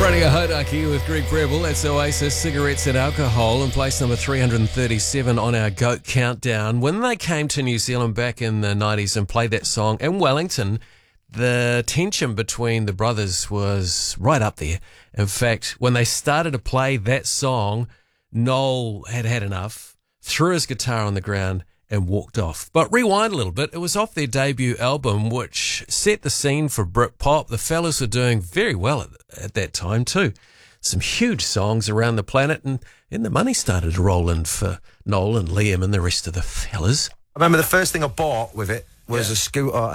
Radio Hodaki with Greg Preble. That's Oasis, Cigarettes and Alcohol, in place number 337 on our GOAT Countdown. When they came to New Zealand back in the 90s and played that song in Wellington, the tension between the brothers was right up there. In fact, when they started to play that song, Noel had had enough, threw his guitar on the ground and walked off. But rewind a little bit, it was off their debut album, which set the scene for Britpop. The fellas were doing very well at that time too. Some huge songs around the planet, and the money started to roll in for Noel and Liam and the rest of the fellas. I remember the first thing I bought with it was a scooter, a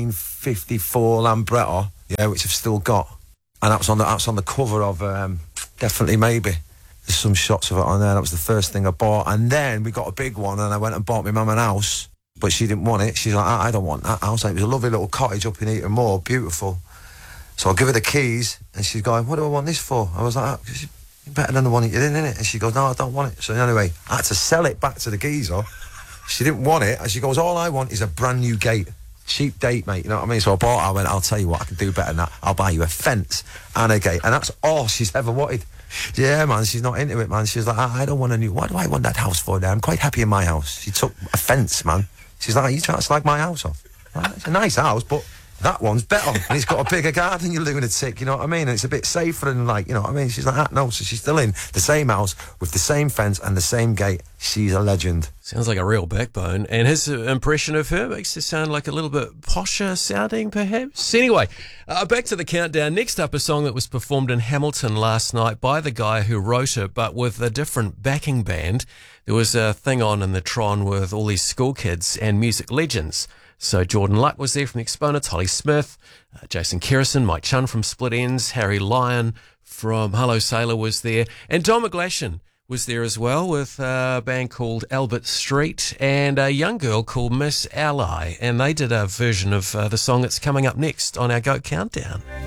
1954 Lambretta, which I've still got. And that's on the cover of Definitely Maybe. There's some shots of it on there. That was the first thing I bought. And then we got a big one, and I went and bought my mum an house, but she didn't want it. She's like, I don't want that house. And it was a lovely little cottage up in Eaton Moor, beautiful. So I give her the keys, and she's going, what do I want this for? I was like, it's better than the one that you're in, innit? And she goes, no, I don't want it. So anyway, I had to sell it back to the geezer. She didn't want it, and she goes, all I want is a brand new gate. Cheap date, mate, you know what I mean? So I bought it. I went, I'll tell you what, I can do better than that. I'll buy you a fence and a gate. And that's all she's ever wanted. Yeah, man, she's not into it, man. She's like, I don't want a new... Why do I want that house for now? I'm quite happy in my house. She took a fence, man. She's like, you trying to slag my house off? Right, it's a nice house, but that one's better. And it's got a bigger garden, you lunatic, you know what I mean? And it's a bit safer and like, you know what I mean? She's like, no. So she's still in the same house with the same fence and the same gate. She's a legend. Sounds like a real backbone. And his impression of her makes her sound like a little bit posher sounding, perhaps. Anyway, back to the countdown. Next up, a song that was performed in Hamilton last night by the guy who wrote it, but with a different backing band. There was a thing on in the Tron with all these school kids and music legends. So Jordan Luck was there from the Exponents, Holly Smith, Jason Kerrison, Mike Chun from Split Enz, Harry Lyon from Hello Sailor was there, and Don McGlashan was there as well with a band called Albert Street and a young girl called Miss Ally, and they did a version of the song that's coming up next on our GOAT Countdown.